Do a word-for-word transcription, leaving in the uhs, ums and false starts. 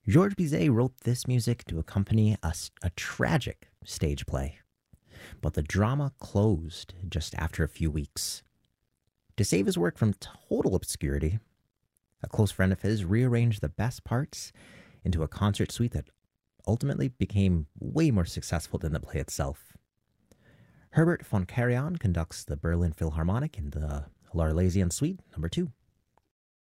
Georges Bizet wrote this music to accompany a, a tragic stage play, but the drama closed just after a few weeks. To save his work from total obscurity, a close friend of his rearranged the best parts into a concert suite that ultimately became way more successful than the play itself. Herbert von Karajan conducts the Berlin Philharmonic in the L'Arlésienne Suite number two.